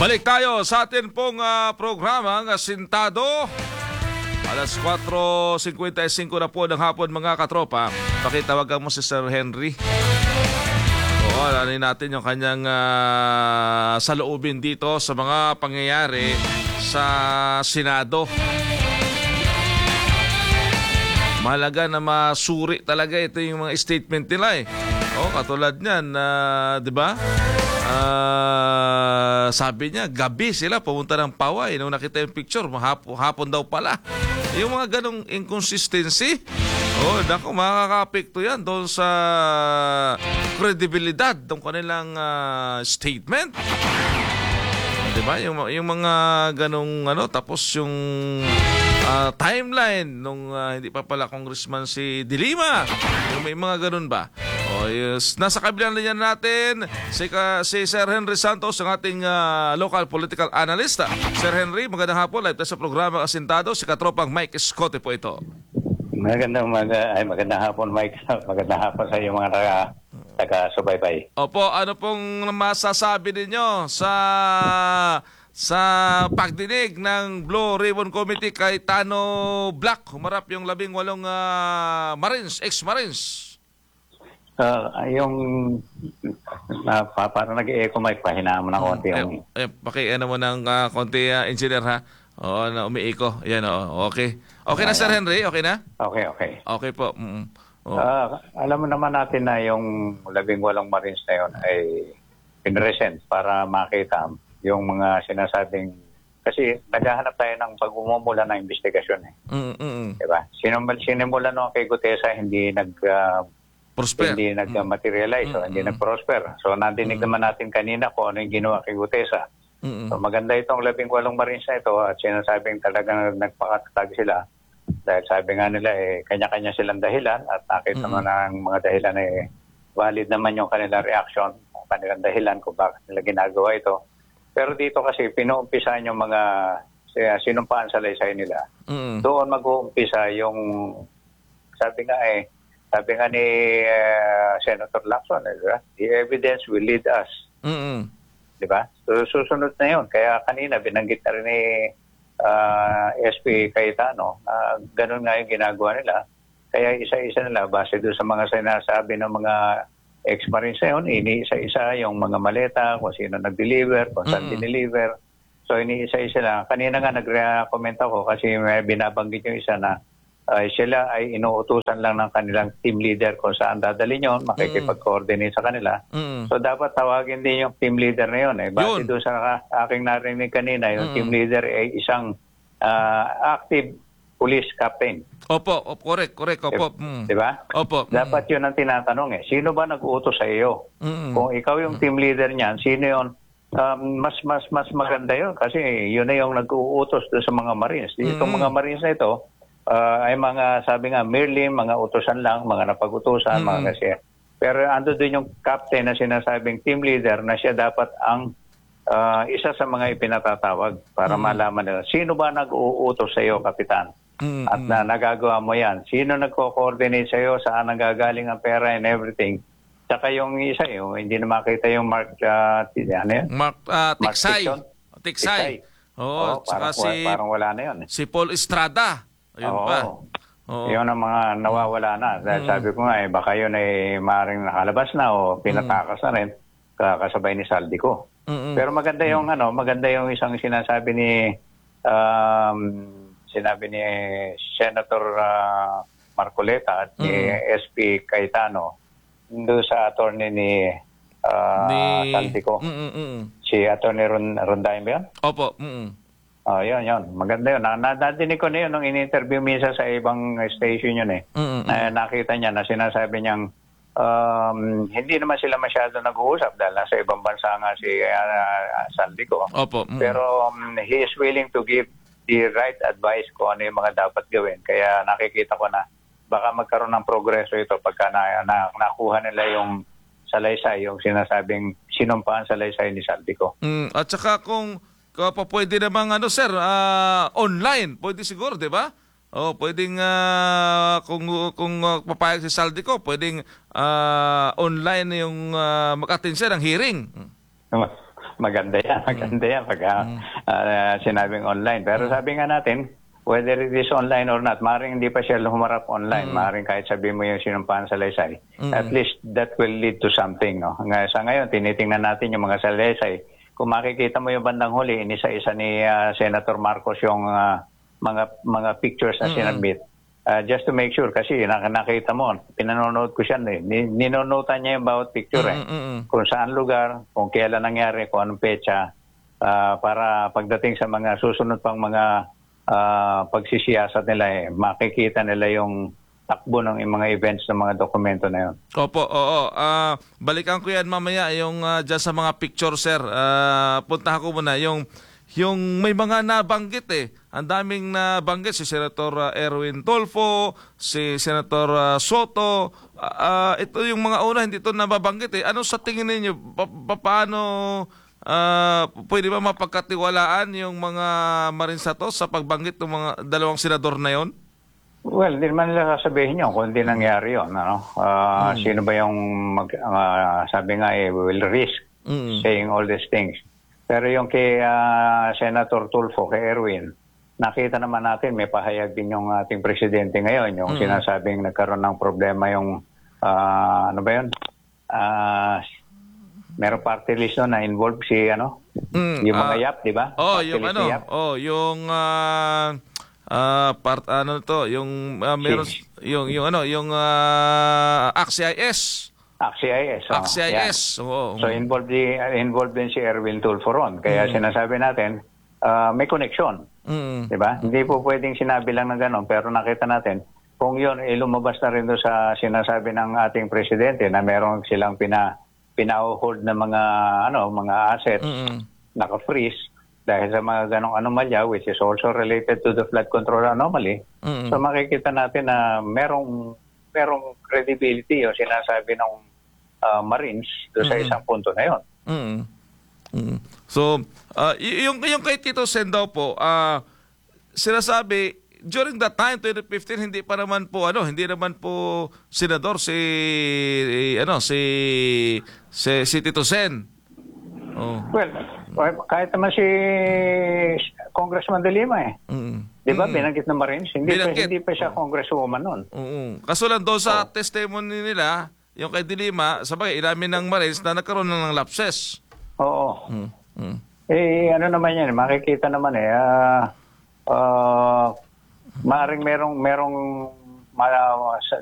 Balik tayo sa atin pong programang Asintado. Alas 4:55 na po ng hapon mga katropa. Pakitawagan mo si Sir Henry. Oo, alanin natin yung kanyang saloobin dito sa mga pangyayari sa Senado. Mahalaga na masuri talaga ito yung mga statement nila eh. Oh, katulad niyan, 'di ba? Sabi niya, gabi sila pumunta ng Paway. Nung nakita yung picture, hapon daw pala. Yung mga ganong inconsistency, naku, makakapekto yan doon sa kredibilidad ng kanilang statement. Diba? Yung mga ganong tapos yung timeline nung hindi pa pala congressman si De Lima. Yung may mga ganon ba? Yes. Nasa kabilang linya natin si Sir Henry Santos, ang ating local political analyst. Sir Henry, magandang hapon. Live tayo sa programa Asintado. Si katropang Mike Escote po ito. Magandang hapon, Mike. Magandang hapon sa iyo mga taga-subaybay. Opo, ano pong masasabi ninyo sa pagdinig ng Blue Ribbon Committee kay Tano Black? Humarap yung 18 Marines, ex-Marines. Yung parang nag-i-echo, Mike, pahinaan mo ng konti. Pakiano mo ng konti, engineer, ha? Oo, na umiiko. Yan, okay. Okay na, Sir Henry? Okay na? Okay. Okay po. Alam mo naman natin na yung 18 Marines na yun ay pinresent para makita yung mga sinasabing, kasi naghahanap tayo ng pag-umumula ng investigasyon eh. Diba? Sinimula nung kay Gutesa, hindi nag-materialize, hindi nag-prosper. So, nadinig naman natin kanina kung ano yung ginawa kay Gutesa. So, maganda itong 18 Marines na ito at sinasabing talagang nagpakatatag sila dahil sabi nga nila kanya-kanya silang dahilan at nakita naman ng mga dahilan valid naman yung kanilang reaction, yung kanilang dahilan kung bakit nila ginagawa ito. Pero dito kasi pinuumpisahan yung mga sinumpaan sa laysay nila. Doon mag-uumpisa yung sabi nga ni Senator Lacson, the evidence will lead us. Diba? So, susunod na yun. Kaya kanina binanggit na rin ni SP Cayetano na ganun nga yung ginagawa nila. Kaya isa-isa nila, base doon sa mga sinasabi ng mga ex-Marines na yun, iniisa-isa yung mga maleta, kung sino nag-deliver, kung saan dineliver. So, iniisa-isa lang. Kanina nga nag-comment ako kasi may binabanggit yung isa na sila ay inuutusan lang ng kanilang team leader kung saan dadalhin yun, makikipag-coordinate sa kanila. So, dapat tawagin din yung team leader na yun. Base doon sa aking narinig kanina, yung team leader ay isang active police captain. Opo, correct. Opo. Diba? Opo. Dapat yun ang tinatanong Sino ba nag-uutos sa iyo? Kung ikaw yung team leader niyan, sino yun? Mas maganda yun kasi yun na yung nag-uutos doon sa mga Marines. Itong mga Marines na ito, ay mga, sabi nga, merely mga utusan lang, mga napag-utusan, mga kasi. Pero ando doon yung captain na sinasabing team leader na siya dapat ang isa sa mga ipinatatawag para malaman nila. Sino ba nag-uutos sa iyo, Kapitan? At na nagagawa mo yan. Sino nagko-coordinate sa iyo? Saan nagagaling ang pera and everything? Saka yung isa, hindi na makita yung Mark Tiksay. Oo, parang wala na yun. Si Paul Estrada. Ayun pa. Yun ang mga nawawala na. Dahil sabi ko nga, baka yun ay maaaring nakalabas na o pinatakas na rin kasabay ni Saldico. Pero maganda yung isang sinasabi ni Senator Marcoleta at ni SP Cayetano doon sa attorney ni Saldico. Si attorney Rondain ba yun? Opo. Yun. Maganda yun. Nadinig ko na yun nung in-interview minsan sa ibang station yun nakita niya na sinasabi niyang hindi naman sila masyado nag-uusap dahil nasa ibang bansa nga si Saldico. Opo. Pero he is willing to give the right advice kung ano yung mga dapat gawin. Kaya nakikita ko na baka magkaroon ng progreso ito pagka nakuha nila yung salaysay, yung sinasabing sinumpaan salaysay ni Saldico. At saka kung pwede namang sir, online, pwede siguro, di ba? Pwedeng kung papayag si Saldico, pwedeng online yung mag-attend siya ng hearing. Maganda yan pag sinabing online. Pero sabi nga natin, whether it is online or not, maaaring hindi pa siya humarap online, maaaring kahit sabi mo yung sinumpahan sa salaysay, at least that will lead to something. No? Sa ngayon, tinitingnan natin yung mga salaysay. Kung makikita mo yung bandang huli, inisa-isa ni Senator Marcos yung mga pictures na sinabit. Just to make sure, kasi nakita mo, pinanonood ko siya, ninonotan niya yung bawat picture. Kung saan lugar, kung kailan nangyari, kung anong petsa, para pagdating sa mga susunod pang mga pagsisiyasat nila, makikita nila yung takbo ng mga events ng mga dokumento na yun. Opo, oo. Balikan ko yan mamaya, yung dyan sa mga picture, sir. Puntahan ko muna, yung may mga nabanggit Ang daming nabanggit, si Senator Erwin Tulfo, si Senator Soto. Ito yung mga una, hindi ito nababanggit Ano sa tingin ninyo? Paano pwede ba mapagkatiwalaan yung mga Marinsatos sa pagbanggit ng mga dalawang senador na yon? Well, hindi naman nila sasabihin yun kung hindi nangyari yun. Ano? Sino ba yung sabi nga will risk saying all these things. Pero yung kay Senator Tulfo, kay Erwin, nakita naman natin may pahayag din yung ating presidente ngayon, yung sinasabing nagkaroon ng problema yung ano ba yun? Meron party list na involved si yung mga YAP, di ba? Yung yung meron yung AXIS. AXIS. So involved din si Erwin Tulfo ron. Kaya sinasabi natin may connection. Di ba? Hindi po pwedeng sinabi lang ng gano'n, pero nakita natin kung yun lumabas na rin doon sa sinasabi ng ating presidente na meron silang pina-hold na mga assets naka-freeze dahil sa mga ganong anomalya, which is also related to the flood control anomaly. So makikita natin na merong credibility yung sinasabi ng Marines doon sa isang punto na yun. So, yung kay Tito Sen daw po, sinasabi, during that time, 2015, hindi naman po senador si Tito Sen. Well, kahit naman si Congressman De Lima Di ba, binanggit na Marines? Hindi pa siya congresswoman nun. Kaso lang doon sa testimony nila, yung kay De Lima, sabagay, ilamin ng Marines na nagkaroon ng lapses. Oo. Ano naman yan, makikita naman maaring merong